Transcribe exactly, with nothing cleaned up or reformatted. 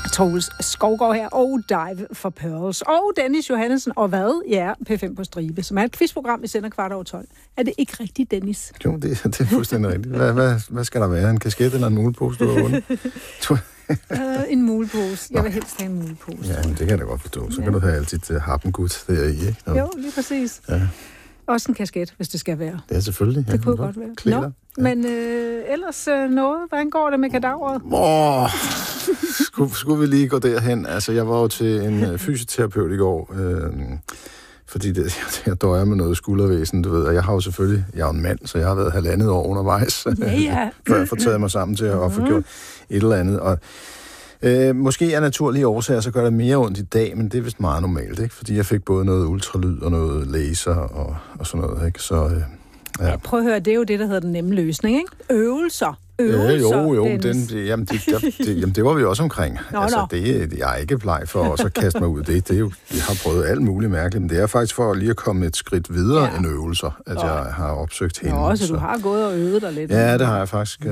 Troels Skovgaard her, og Dive for Pearls. Og Dennis Johannesson, og hvad? Ja, P fem på stribe, som er et quizprogram, vi sender kvart over tolv. Er det ikke rigtigt, Dennis? Jo, det, det er fuldstændig rigtigt. Hvad, hvad, hvad skal der være? En kasket eller en mulepose, du har vundet? uh, en mulepose. Jeg vil helst have en mulepose. Ja, men det kan jeg da godt forstå. Så ja. kan du have alt dit uh, happengud der i, ikke? Nå. Jo, lige præcis. Ja. Også en kasket, hvis det skal være. Det er selvfølgelig. Det kunne godt være. Klæder. Nå, ja. Men øh, ellers øh, noget. Hvordan går det med kadaveret? Åh, skulle, skulle vi lige gå derhen? Altså, jeg var jo til en øh, fysioterapeut i går, øh, fordi det, jeg døjer med noget skuldervæsen, du ved, og jeg har jo selvfølgelig, jeg er en mand, så jeg har været halvandet år undervejs, ja, ja. før jeg får taget mig sammen til at, at få gjort et eller andet, og Øh, måske af naturlige årsager, så gør det mere ondt i dag, men det er vist meget normalt, ikke? Fordi jeg fik både noget ultralyd og noget laser og, og sådan noget, ikke? Så, øh, ja. Ja, prøv at høre, det er jo det, der hedder den nemme løsning, ikke? Øvelser. Øvelser, ja, jo, jo, den, jamen, det, der, det, jamen, det var vi også omkring. Nå, altså, nå. Det, jeg er ikke bleg for også at kaste mig ud. Det, det er jo, jeg har prøvet alt muligt mærkeligt, men det er faktisk for lige at komme et skridt videre ja. end øvelser, at jeg har opsøgt hende. Nå, så du har gået og øvet dig lidt. Ja, det har jeg faktisk.